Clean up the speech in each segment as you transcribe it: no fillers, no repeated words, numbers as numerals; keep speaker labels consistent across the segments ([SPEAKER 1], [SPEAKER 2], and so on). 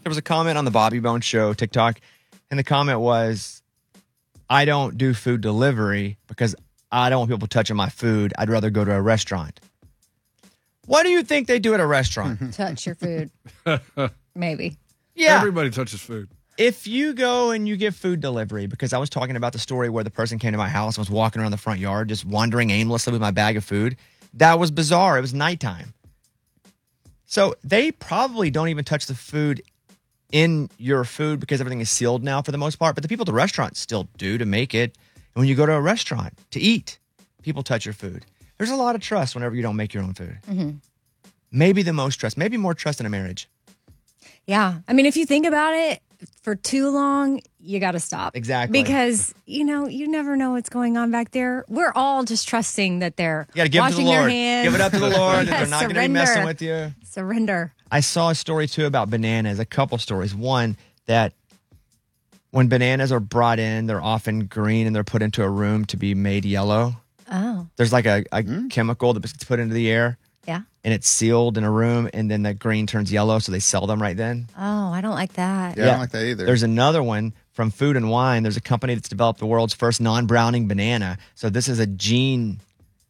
[SPEAKER 1] there was a comment on the Bobby Bones Show TikTok, and the comment was, I don't do food delivery because I don't want people touching my food. I'd rather go to a restaurant. What do you think they do at a restaurant?
[SPEAKER 2] Touch your food. Maybe.
[SPEAKER 1] Yeah.
[SPEAKER 3] Everybody touches food.
[SPEAKER 1] If you go and you give food delivery, because I was talking about the story where the person came to my house and was walking around the front yard, just wandering aimlessly with my bag of food, that was bizarre. It was nighttime. So they probably don't even touch the food in your food because everything is sealed now for the most part. But the people at the restaurant still do to make it. And when you go to a restaurant to eat, people touch your food. There's a lot of trust whenever you don't make your own food.
[SPEAKER 2] Mm-hmm.
[SPEAKER 1] Maybe the most trust, maybe more trust in a marriage.
[SPEAKER 2] Yeah. I mean, if you think about it, for too long, you got to stop.
[SPEAKER 1] Exactly.
[SPEAKER 2] Because, you never know what's going on back there. We're all just trusting that they're
[SPEAKER 1] You got to give it to
[SPEAKER 2] washing
[SPEAKER 1] the
[SPEAKER 2] their
[SPEAKER 1] Lord.
[SPEAKER 2] hands.
[SPEAKER 1] Give it up to the Lord. That they're not going to be
[SPEAKER 2] Surrender.
[SPEAKER 1] messing with you.
[SPEAKER 2] Surrender.
[SPEAKER 1] I saw a story, too, about bananas, a couple stories. One, that when bananas are brought in, they're often green and they're put into a room to be made yellow.
[SPEAKER 2] Oh.
[SPEAKER 1] There's like a chemical that's put into the air.
[SPEAKER 2] Yeah.
[SPEAKER 1] And it's sealed in a room, and then the green turns yellow, so they sell them right then.
[SPEAKER 2] Oh, I don't like that.
[SPEAKER 4] Yeah, I don't like that either.
[SPEAKER 1] There's another one from Food and Wine. There's a company that's developed the world's first non-browning banana. So this is a gene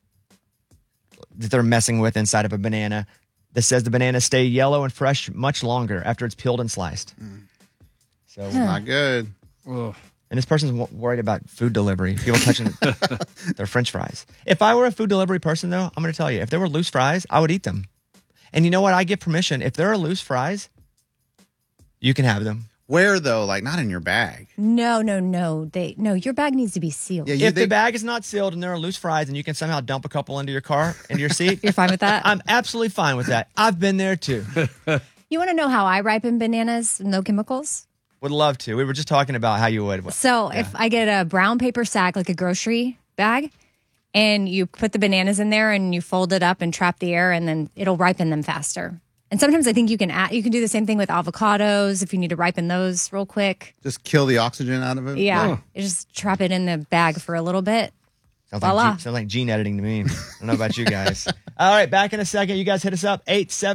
[SPEAKER 1] that they're messing with inside of a banana that says the bananas stay yellow and fresh much longer after it's peeled and sliced. So
[SPEAKER 4] It's not good.
[SPEAKER 3] Ugh.
[SPEAKER 1] And this person's worried about food delivery, people touching their French fries. If I were a food delivery person, though, I'm going to tell you, if there were loose fries, I would eat them. And you know what? I give permission. If there are loose fries, you can have them.
[SPEAKER 4] Where, though? Like, not in your bag.
[SPEAKER 2] No. Your bag needs to be sealed.
[SPEAKER 4] Yeah,
[SPEAKER 1] If the bag is not sealed and there are loose fries and you can somehow dump a couple into your car, into your seat,
[SPEAKER 2] You're fine with that?
[SPEAKER 1] I'm absolutely fine with that. I've been there, too.
[SPEAKER 2] You want to know how I ripen bananas? No chemicals?
[SPEAKER 1] Would love to. We were just talking about how you would.
[SPEAKER 2] So if I get a brown paper sack, like a grocery bag, and you put the bananas in there and you fold it up and trap the air, and then it'll ripen them faster. And sometimes I think you can do the same thing with avocados if you need to ripen those real quick.
[SPEAKER 4] Just kill the oxygen out of it?
[SPEAKER 2] Yeah. You just trap it in the bag for a little bit. Voila.
[SPEAKER 1] Sounds like gene editing to me. I don't know about you guys. All right, back in a second. You guys hit us up.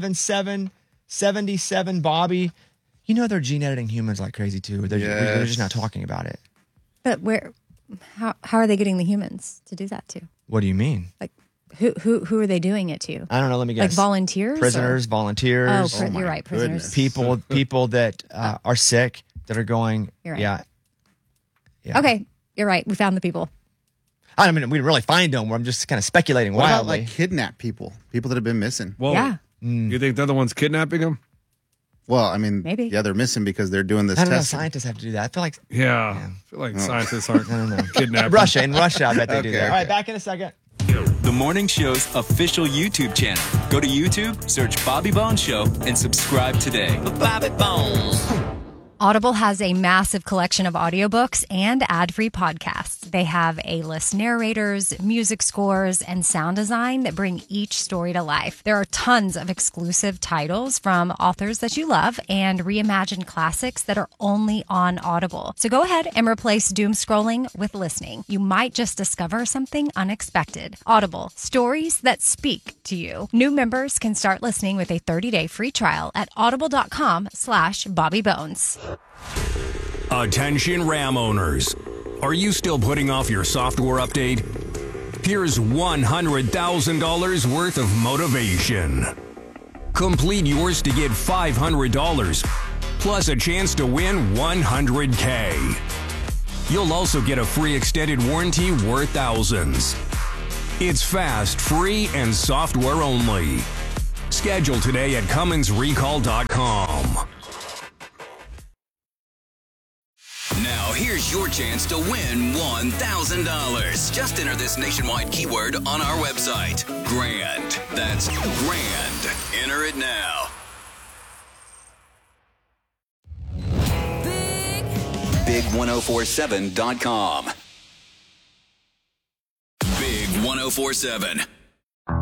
[SPEAKER 1] 877-77-Bobby. You know they're gene editing humans like crazy, too. They're just not talking about it.
[SPEAKER 2] But how are they getting the humans to do that to?
[SPEAKER 1] What do you mean?
[SPEAKER 2] Like, who are they doing it to?
[SPEAKER 1] I don't know. Let me guess.
[SPEAKER 2] Like volunteers?
[SPEAKER 1] Prisoners, volunteers.
[SPEAKER 2] Oh, you're right. Prisoners.
[SPEAKER 1] People that are sick that are going.
[SPEAKER 2] You're right.
[SPEAKER 1] Yeah.
[SPEAKER 2] Okay. You're right. We found the people.
[SPEAKER 1] I mean, we didn't really find them. I'm just kind of speculating
[SPEAKER 4] What about,
[SPEAKER 1] wildly.
[SPEAKER 4] like, kidnap people? People that have been missing?
[SPEAKER 3] Whoa.
[SPEAKER 2] Yeah.
[SPEAKER 3] You think they're the ones kidnapping them?
[SPEAKER 4] Well, I mean,
[SPEAKER 2] Maybe.
[SPEAKER 4] yeah, they're missing because they're doing this
[SPEAKER 1] I don't know.
[SPEAKER 4] testing.
[SPEAKER 1] Scientists have to do that. I feel like
[SPEAKER 3] Yeah. I feel like scientists aren't
[SPEAKER 1] I don't know.
[SPEAKER 3] kidnapping.
[SPEAKER 1] In Russia, I bet they do
[SPEAKER 4] Okay,
[SPEAKER 1] that. All right,
[SPEAKER 4] okay.
[SPEAKER 1] back in a second.
[SPEAKER 5] The morning show's official YouTube channel. Go to YouTube, search Bobby Bones Show, and subscribe today. Bobby Bones.
[SPEAKER 2] Audible has a massive collection of audiobooks and ad-free podcasts. They have A-list narrators, music scores, and sound design that bring each story to life. There are tons of exclusive titles from authors that you love and reimagined classics that are only on Audible. So go ahead and replace doom scrolling with listening. You might just discover something unexpected. Audible, stories that speak to you. New members can start listening with a 30-day free trial at audible.com/BobbyBones.
[SPEAKER 6] Attention Ram owners. Are you still putting off your software update? Here's $100,000 worth of motivation. Complete yours to get $500, plus a chance to win $100K. You'll also get a free extended warranty worth thousands. It's fast, free, and software only. Schedule today at CumminsRecall.com.
[SPEAKER 5] Now, here's your chance to win $1,000. Just enter this nationwide keyword on our website. GRAND. That's GRAND. Enter it now. Big1047.com. Big 1047.